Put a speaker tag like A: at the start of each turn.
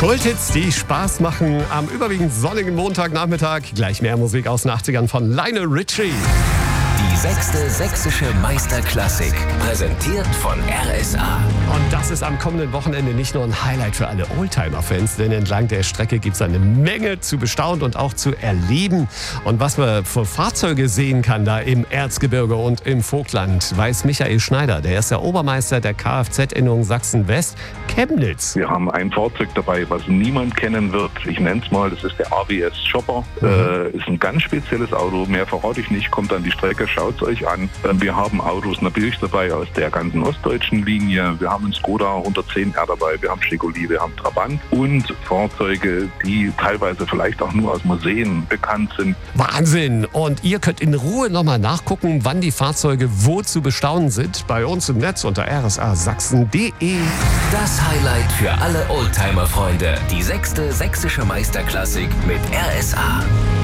A: Kulthits, die Spaß machen am überwiegend sonnigen Montagnachmittag. Gleich mehr Musik aus den 80ern von Lionel Richie.
B: Die 6. Sächsische Meisterklassik, präsentiert von RSA.
A: Und das ist am kommenden Wochenende nicht nur ein Highlight für alle Oldtimer-Fans, denn entlang der Strecke gibt es eine Menge zu bestaunen und auch zu erleben. Und was man für Fahrzeuge sehen kann da im Erzgebirge und im Vogtland, weiß Michael Schneider. Der ist der Obermeister der Kfz-Innung Sachsen-West, Chemnitz.
C: Wir haben ein Fahrzeug dabei, was niemand kennen wird. Ich nenne es mal, das ist der AWS Chopper. Ist ein ganz spezielles Auto, mehr verrate ich nicht, kommt an die Strecke, schaut es euch an. Wir haben Autos natürlich dabei aus der ganzen ostdeutschen Linie. Wir haben einen Skoda 110R dabei, wir haben Chevrolet, wir haben Trabant und Fahrzeuge, die teilweise vielleicht auch nur aus Museen bekannt sind.
A: Wahnsinn! Und ihr könnt in Ruhe nochmal nachgucken, wann die Fahrzeuge wo zu bestaunen sind. Bei uns im Netz unter rsasachsen.de.
B: Das Highlight für alle Oldtimer-Freunde. Die 6. Sächsische Meisterklassik mit RSA.